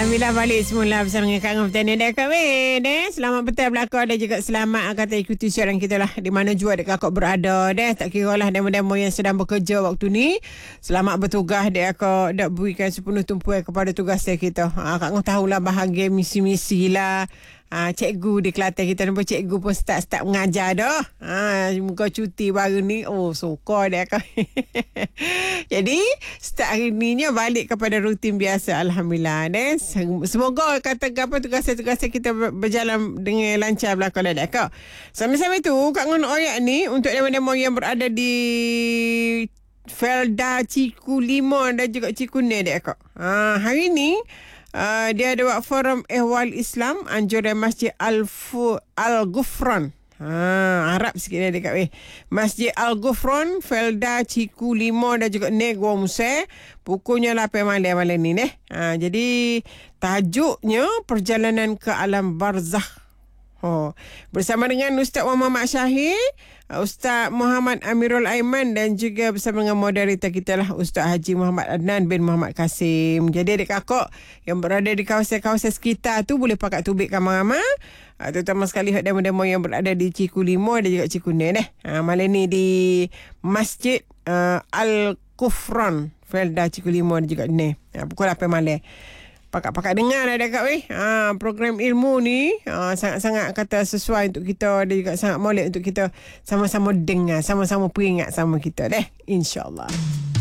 Alhamdulillah balik semula bersama dengan Kak Ngah Petani dan Kak Win. Selamat petang belakang dan juga selamat kata ikuti siaran kita lah di mana jua dek kakak berada. Tak kira lah demo-demo yang sedang bekerja waktu ni. Selamat bertugas dek kakak dak berikan sepenuh tumpuan kepada tugas kita. Kak Ngah tahulah bahagia misi-misi lah. Cikgu di Kelantan kita nampak cikgu pun start mengajar dah. Muka cuti baru ni. Oh, suka dia kan. Jadi, start hari ni balik kepada rutin biasa. Alhamdulillah. Dan semoga kata apa tugas-tugas kita berjalan dengan lancar belakang dah kak. Sambil-sambil tu, Kak Ngon Oyak ni untuk demo-demo yang berada di Felda, Ciku Limon dan juga Cikune dek kak. Hari ni dia ada buat forum ehwal Islam anjuran Masjid Al-Ghufran. Arab sikit dia dekat Masjid Al-Ghufran, Felda, Ciku Limon dan juga Negwa Musa. Pukulnya 8 malam ni. Jadi tajuknya perjalanan ke alam barzakh. Bersama dengan Ustaz Muhammad Syahir, Ustaz Muhammad Amirul Aiman dan juga bersama dengan moderator kita lah Ustaz Haji Muhammad Adnan bin Muhammad Kasim. Jadi adik kakak yang berada di kawasan-kawasan sekitar tu boleh pakat tubik kamar-kamar, terutama sekali demo-demo yang berada di Ciku Lima dan juga Cikune malam ni di Masjid Al-Ghufran, Felda, Ciku Lima dan juga ni pukul 8 malam. Pakat-pakat dengar dah dekat program ilmu ni sangat-sangat kata sesuai untuk kita dan juga sangat molek untuk kita sama-sama dengar, sama-sama peringat sama kita InsyaAllah.